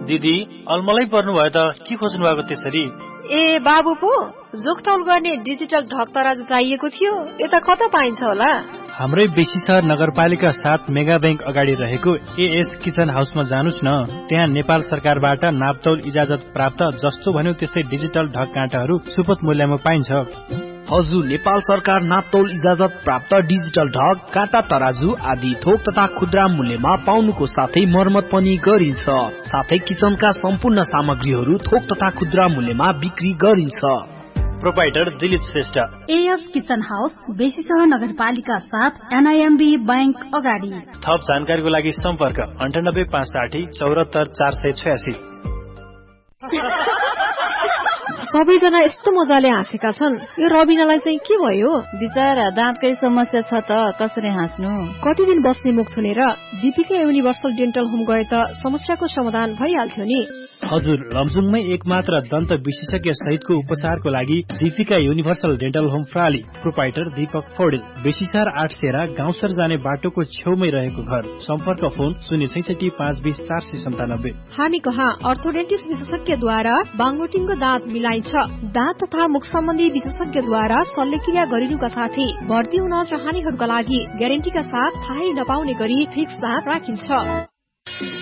दिदी अलमलै पर्नु भयो त के खोज्नु भएको त्यसरी? ए बाबु पो जोखतौल गर्ने डिजिटल ढक तराजु चाहिएको थियो, यता कता पाइन्छ होला? हाम्रै बेसीसहर नगरपालिका 7 मेगा बैंक अगाडि रहेको एएस किचन हाउसमा जानुस् न। त्यहाँ नेपाल सरकारबाट नापतौल इजाजत प्राप्त जस्तो भन्यो त्यस्तै डिजिटल ढक काँटाहरू सुपथ मूल्यमा पाइन्छ। हजुर, नेपाल सरकार नापतौल इजाजत प्राप्त डिजिटल ढक, काँटा तराजु आदि थोक तथा खुद्रा मूल्यमा पाउनुको साथै मर्मत पनि गरिन्छ। साथै किचनका सम्पूर्ण सामग्रीहरू थोक तथा खुद्रा मूल्यमा बिक्री गरिन्छ। Proprietor Dilip Shrestha, as kitchen house, Besisahar नगरपालिका 7 एनआईएमबी बैंक अगाडि। थप जानकारीको लागि सम्पर्क 98 560 74 486। सबैजना यस्तो मजाले हाँसेका छन्, यो रबिनालाई चाहिँ के भयो? बिचारा दाँतकै समस्या छ त कसरी हाँस्नु? कति दिन बस्ने मुख थुनेर दीपिका युनिभर्सल डेन्टल होम गए त समस्याको समाधान भइहाल्थ्यो नि। हजुर, लमजुङमै एकमात्र दन्त विशेषज्ञ सहितको उपचारको लागि Deepika universal dental home प्राली। Proprietor Deepak Paudel, Besisahar 8 सेरा गाउँसर जाने बाटोको छेउमै रहेको घर। सम्पर्क फोन 066 520 497। हामी कहाँ अर्थोडेन्टिस्ट विशेषज्ञद्वारा बाङोटिङको दाँत मिलाइन्छ। दाँत तथा मुख सम्बन्धी विशेषज्ञद्वारा शल्यक्रिया गरिनुका साथै भर्ती हुन चाहनेहरूका लागि ग्यारेन्टीका साथ थाहै नपाउने गरी फिक्स दाँत राखिन्छ।